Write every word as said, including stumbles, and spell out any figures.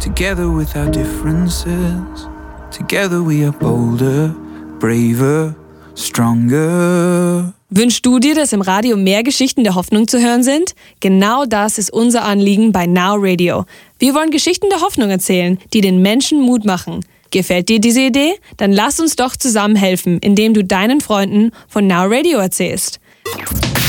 Together with our differences, together we are bolder, braver, stronger. Wünschst du dir, dass im Radio mehr Geschichten der Hoffnung zu hören sind? Genau das ist unser Anliegen bei Now Radio. Wir wollen Geschichten der Hoffnung erzählen, die den Menschen Mut machen. Gefällt dir diese Idee? Dann lass uns doch zusammen helfen, indem du deinen Freunden von Now Radio erzählst.